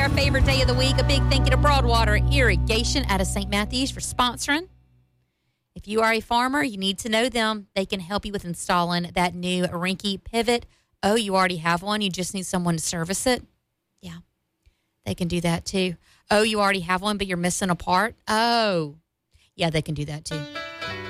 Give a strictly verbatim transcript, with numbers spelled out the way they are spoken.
our favorite day of the week. A big thank you to Broadwater Irrigation out of Saint Matthews for sponsoring. If you are a farmer, you need to know them. They can help you with installing that new Rinky pivot. Oh, you already have one. You just need someone to service it. Yeah, they can do that too. Oh, you already have one, but you're missing a part. Oh, yeah, they can do that too.